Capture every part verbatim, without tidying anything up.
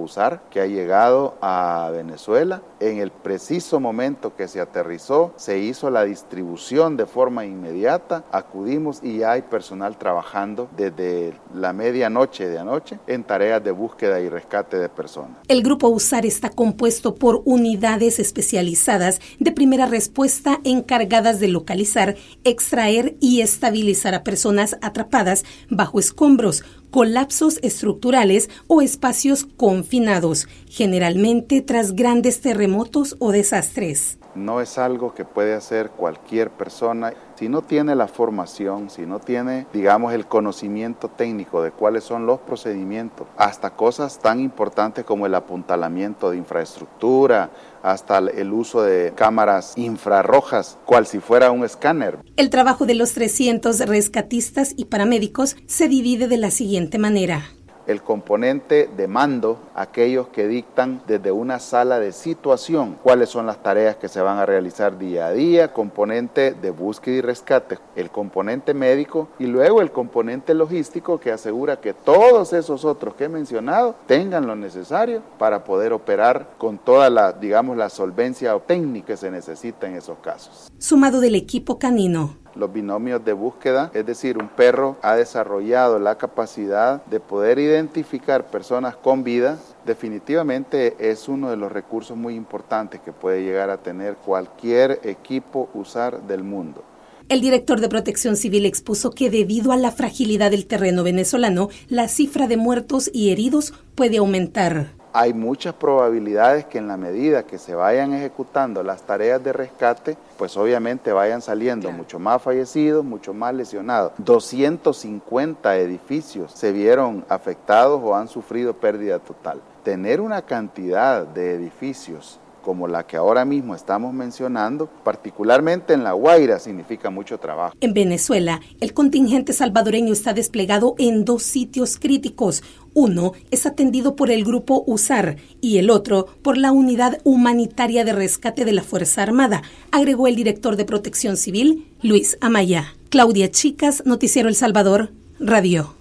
USAR que ha llegado a Venezuela. En el preciso momento que se aterrizó, se hizo la distribución de forma inmediata, acudimos y ya hay personal trabajando desde la medianoche de anoche en tareas de búsqueda y rescate de personas. El grupo USAR está compuesto por unidades especializadas de primera respuesta encargadas de localizar, extraer y estabilizar a personas atrapadas bajo escombros, colapsos estructurales o espacios confinados, generalmente tras grandes terremotos o desastres. No es algo que puede hacer cualquier persona. Si no tiene la formación, si no tiene, digamos, el conocimiento técnico de cuáles son los procedimientos, hasta cosas tan importantes como el apuntalamiento de infraestructura, hasta el uso de cámaras infrarrojas, cual si fuera un escáner. El trabajo de los trescientos rescatistas y paramédicos se divide de la siguiente manera. El componente de mando, aquellos que dictan desde una sala de situación cuáles son las tareas que se van a realizar día a día, componente de búsqueda y rescate, el componente médico y luego el componente logístico que asegura que todos esos otros que he mencionado tengan lo necesario para poder operar con toda la, digamos, la solvencia técnica que se necesita en esos casos. Sumado del equipo canino. Los binomios de búsqueda, es decir, un perro ha desarrollado la capacidad de poder identificar personas con vida, definitivamente es uno de los recursos muy importantes que puede llegar a tener cualquier equipo USAR del mundo. El director de Protección Civil expuso que debido a la fragilidad del terreno venezolano, la cifra de muertos y heridos puede aumentar. Hay muchas probabilidades que en la medida que se vayan ejecutando las tareas de rescate, pues obviamente vayan saliendo claro. mucho más fallecidos, mucho más lesionados. doscientos cincuenta edificios se vieron afectados o han sufrido pérdida total. Tener una cantidad de edificios como la que ahora mismo estamos mencionando, particularmente en La Guaira, significa mucho trabajo. En Venezuela, el contingente salvadoreño está desplegado en dos sitios críticos. Uno es atendido por el grupo USAR y el otro por la Unidad Humanitaria de Rescate de la Fuerza Armada, agregó el director de Protección Civil, Luis Amaya. Claudia Chicas, Noticiero El Salvador, Radio.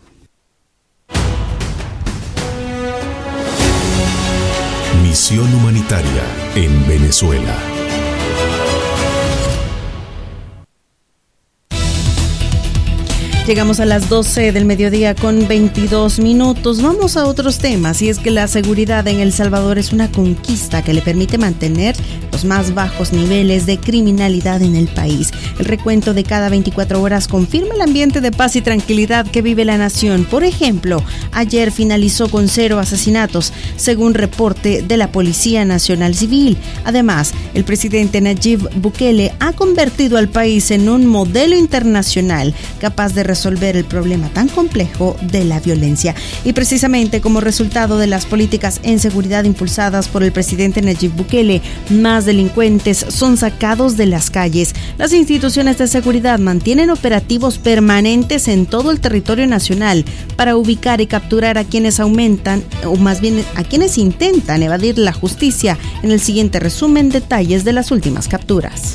Misión humanitaria en Venezuela. Llegamos a las doce del mediodía con veintidós minutos. Vamos a otros temas, y es que la seguridad en El Salvador es una conquista que le permite mantener los más bajos niveles de criminalidad en el país. El recuento de cada veinticuatro horas confirma el ambiente de paz y tranquilidad que vive la nación. Por ejemplo, ayer finalizó con cero asesinatos, según reporte de la Policía Nacional Civil. Además, el presidente Nayib Bukele ha convertido al país en un modelo internacional capaz de resolver el problema tan complejo de la violencia. Y precisamente como resultado de las políticas en seguridad impulsadas por el presidente Nayib Bukele, más delincuentes son sacados de las calles. Las instituciones de seguridad mantienen operativos permanentes en todo el territorio nacional para ubicar y capturar a quienes aumentan, o más bien a quienes intentan evadir la justicia. En el siguiente resumen, detalles de las últimas capturas.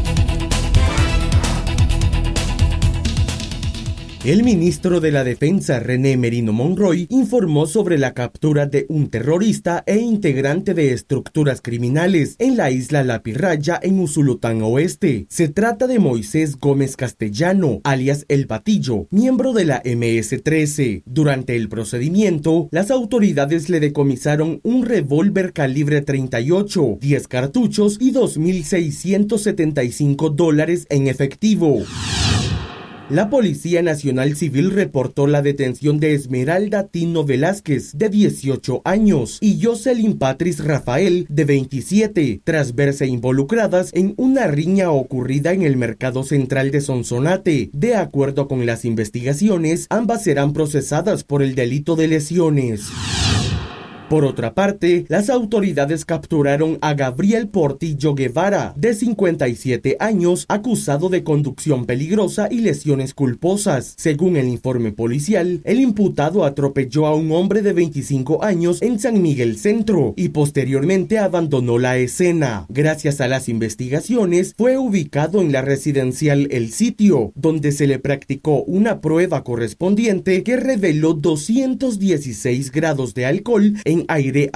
El ministro de la Defensa, René Merino Monroy, informó sobre la captura de un terrorista e integrante de estructuras criminales en la isla La Pirraya, en Usulután Oeste. Se trata de Moisés Gómez Castellano, alias El Patillo, miembro de la eme ese trece. Durante el procedimiento, las autoridades le decomisaron un revólver calibre treinta y ocho, diez cartuchos y dos mil seiscientos setenta y cinco dólares en efectivo. La Policía Nacional Civil reportó la detención de Esmeralda Tino Velázquez, de dieciocho años, y Jocelyn Patrice Rafael, de veintisiete, tras verse involucradas en una riña ocurrida en el mercado central de Sonsonate. De acuerdo con las investigaciones, ambas serán procesadas por el delito de lesiones. Por otra parte, las autoridades capturaron a Gabriel Portillo Guevara, de cincuenta y siete años, acusado de conducción peligrosa y lesiones culposas. Según el informe policial, el imputado atropelló a un hombre de veinticinco años en San Miguel Centro y posteriormente abandonó la escena. Gracias a las investigaciones, fue ubicado en la residencial El Sitio, donde se le practicó una prueba correspondiente que reveló doscientos dieciséis grados de alcohol en aire